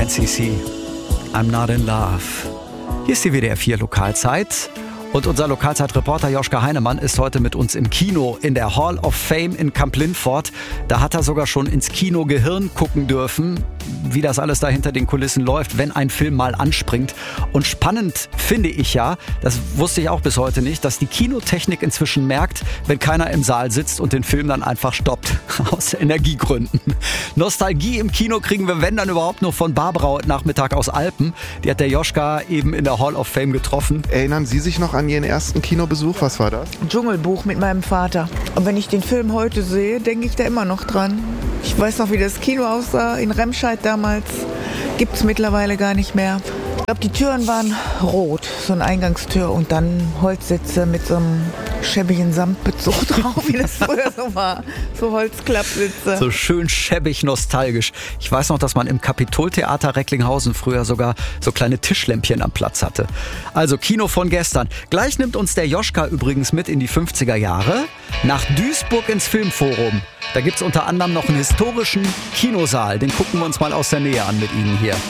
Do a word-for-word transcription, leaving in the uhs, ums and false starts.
Can't C C. I'm not in love. Hier ist die W D R vier Lokalzeit. Und unser Lokalzeitreporter Joschka Heinemann ist heute mit uns im Kino in der Hall of Fame in Kamp-Lintfort. Da hat er sogar schon ins Kino Gehirn gucken dürfen, wie das alles da hinter den Kulissen läuft, wenn ein Film mal anspringt. Und spannend finde ich ja, das wusste ich auch bis heute nicht, dass die Kinotechnik inzwischen merkt, wenn keiner im Saal sitzt und den Film dann einfach stoppt. Aus Energiegründen. Nostalgie im Kino kriegen wir, wenn dann überhaupt, nur von Barbara heute Nachmittag aus Alpen. Die hat der Joschka eben in der Hall of Fame getroffen. Erinnern Sie sich noch an Ihren ersten Kinobesuch? Was war das? Dschungelbuch mit meinem Vater. Und wenn ich den Film heute sehe, denke ich da immer noch dran. Ich weiß noch, wie das Kino aussah in Remscheid damals. Gibt es mittlerweile gar nicht mehr. Ich glaube, die Türen waren rot, so eine Eingangstür und dann Holzsitze mit so einem schäbigen Samtbezug drauf, wie das früher so war. So Holzklappsitze. So schön schäbig nostalgisch. Ich weiß noch, dass man im Kapitoltheater Recklinghausen früher sogar so kleine Tischlämpchen am Platz hatte. Also Kino von gestern. Gleich nimmt uns der Joschka übrigens mit in die fünfziger Jahre nach Duisburg ins Filmforum. Da gibt's unter anderem noch einen historischen Kinosaal. Den gucken wir uns mal aus der Nähe an mit Ihnen hier.